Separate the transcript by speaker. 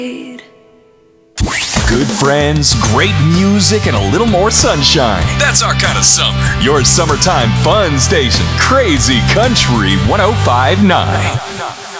Speaker 1: Good friends, great music, and a little more sunshine. That's our kind of summer. Your summertime fun station, Crazy Country 105.9.